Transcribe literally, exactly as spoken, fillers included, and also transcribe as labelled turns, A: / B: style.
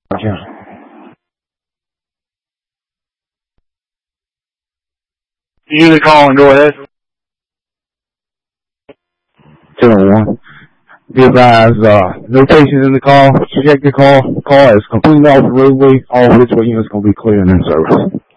A: You the calling, go ahead.
B: ten oh one. Be advised, uh, no patients in the call. Check the call. Call is completely off the roadway. All which way units going to be clear and in service.